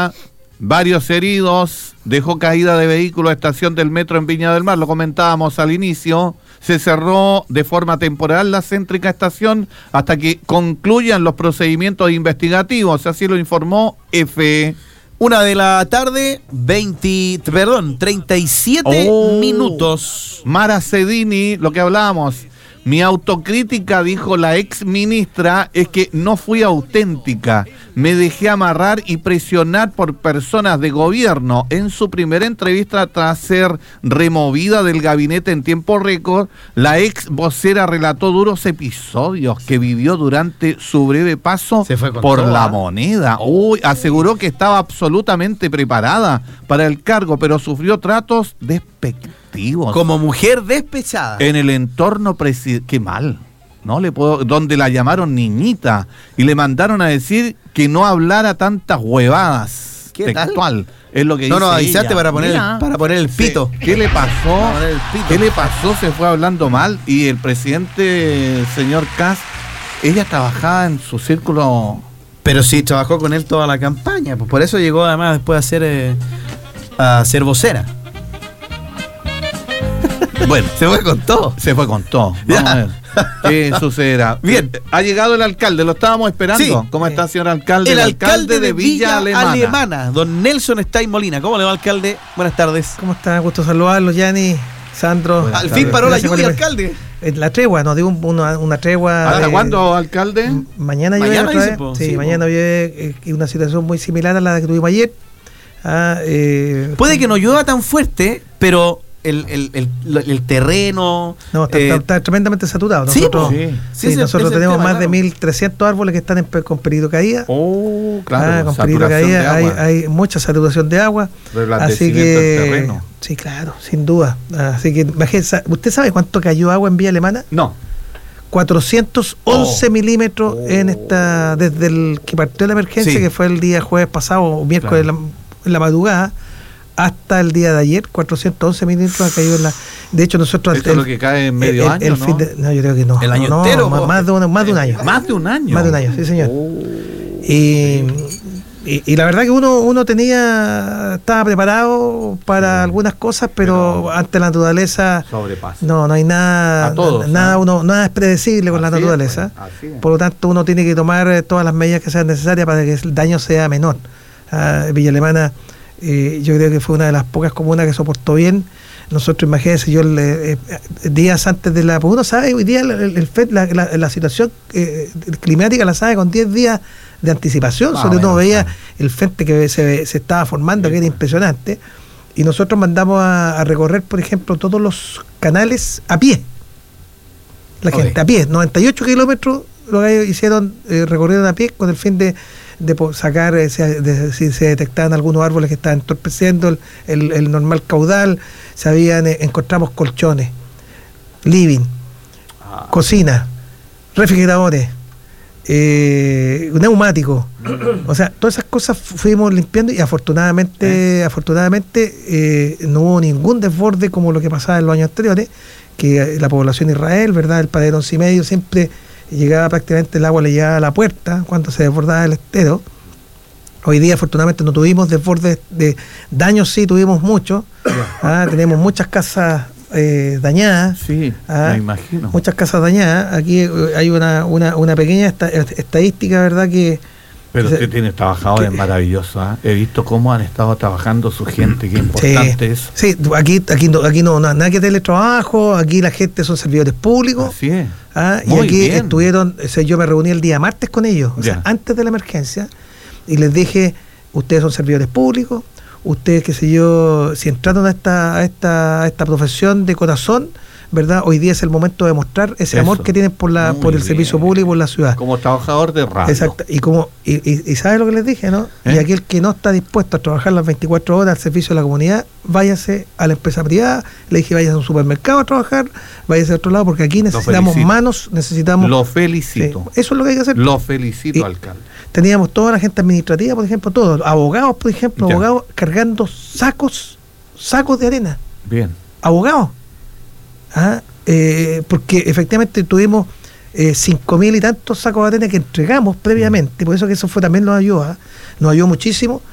tragedia, varios heridos, dejó caída de vehículo a estación del metro en Viña del Mar, lo comentábamos al inicio. Se cerró de forma temporal la céntrica estación hasta que concluyan los procedimientos investigativos, así lo informó EFE. 1:00 PM, 37 minutos. Mara Cedini, lo que hablábamos. Mi autocrítica, dijo la ex ministra, es que no fui auténtica. Me dejé amarrar y presionar por personas de gobierno. En su primera entrevista, tras ser removida del gabinete en tiempo récord, la ex vocera relató duros episodios que vivió durante su breve paso por la Moneda. Aseguró que estaba absolutamente preparada para el cargo, pero sufrió tratos despectivos. Como mujer despechada. En el entorno presidencial. Qué mal. No le puedo. Donde la llamaron niñita y le mandaron a decir que no hablara tantas huevadas. ¿Qué textual. tal? Es lo que dice avisaste ella. para poner el pito. Sí. ¿Qué le pasó? ¿Qué le pasó? Se fue hablando mal y el presidente, señor Kast, ella trabajaba en su círculo. Pero sí, trabajó con él toda la campaña. Pues por eso llegó además después a ser vocera. Bueno, se fue con todo. Vamos a ver qué sucederá. Bien. Ha llegado el alcalde, lo estábamos esperando. Sí. ¿Cómo está, señor alcalde? El alcalde de Villa Alemana, don Nelson Stein Molina. ¿Cómo le va, alcalde? Buenas tardes. ¿Cómo está? Gusto saludarlos, Yanni, Sandro. Al fin paró la lluvia, alcalde. La tregua, nos dio una tregua. ¿Hasta cuándo, alcalde? Mañana llueve otra vez. Sí, mañana llueve una situación muy similar a la que tuvimos ayer. Puede que no llueva tan fuerte, pero el terreno... No, está tremendamente saturado. Nosotros, nosotros tenemos más de 1.300 árboles que están con peligro de caída. Claro, con peligro de caída. Hay mucha saturación de agua. Así que... Sí, claro, sin duda. Así que, imagínense, ¿usted sabe cuánto cayó agua en Villa Alemana? No. 411 milímetros desde el que partió la emergencia, que fue el día jueves pasado, o miércoles en la madrugada, hasta el día de ayer. 411 milímetros ha caído en la... De hecho, nosotros... Esto es lo que cae en medio año, ¿no? No, yo creo que no. ¿El año entero? Más de un año. ¿Más de un año? Más de un año, sí, señor. Y la verdad que uno estaba preparado para algunas cosas, pero ante la naturaleza sobrepasa. No hay nada, nada es predecible con la naturaleza. Por lo tanto, uno tiene que tomar todas las medidas que sean necesarias para que el daño sea menor. Villa Alemana, yo creo que fue una de las pocas comunas que soportó bien. Nosotros, imagínense, días antes de pues uno sabe, hoy día la situación climática la sabe con 10 días de anticipación. Uno veía el frente que se estaba formando, que era impresionante, y nosotros mandamos a recorrer, por ejemplo, todos los canales a pie. La gente a pie, 98 kilómetros lo que hicieron, recorrieron a pie con el fin de sacar si se detectaban algunos árboles que estaban entorpeciendo el normal caudal. Encontramos colchones, living, cocina, refrigeradores, neumáticos. O sea, todas esas cosas fuimos limpiando y afortunadamente no hubo ningún desborde como lo que pasaba en los años anteriores, que la población de Israel, ¿verdad? El padre 11,5 siempre llegaba prácticamente, el agua le llegaba a la puerta cuando se desbordaba el estero. Hoy día afortunadamente no tuvimos desbordes de daños, sí tuvimos muchos. Tenemos muchas casas dañadas. Sí, me imagino. Muchas casas dañadas. Aquí hay una pequeña estadística, ¿verdad? Pero usted tiene trabajadores maravillosos. He visto cómo han estado trabajando su gente, qué importante eso. Sí, aquí no nada que teletrabajo, aquí la gente son servidores públicos. Así es. Y aquí estuvieron, yo me reuní el día martes con ellos, o sea, antes de la emergencia, y les dije, ustedes son servidores públicos, ustedes, si entraron a esta profesión de corazón, ¿verdad? Hoy día es el momento de mostrar ese amor que tienen por el servicio público y por la ciudad. Como trabajador de radio. Exacto. Y ¿sabe lo que les dije, no? Y aquel que no está dispuesto a trabajar las 24 horas al servicio de la comunidad, váyase a la empresa privada. Le dije, váyase a un supermercado a trabajar, váyase a otro lado, porque aquí necesitamos manos, necesitamos... Lo felicito. Sí, eso es lo que hay que hacer. Lo felicito, alcalde. Teníamos toda la gente administrativa, por ejemplo, todos. Abogados, por ejemplo, abogados cargando sacos de arena. Bien. Abogados. Porque efectivamente tuvimos 5.000 y tantos sacos de arena que entregamos previamente, por eso que eso fue también nos ayudó muchísimo,